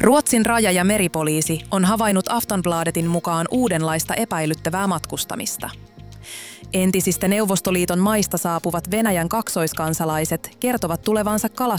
Ruotsin raja- ja meripoliisi on havainnut Aftonbladetin mukaan uudenlaista epäilyttävää matkustamista. Entisistä Neuvostoliiton maista saapuvat Venäjän kaksoiskansalaiset kertovat tulevansa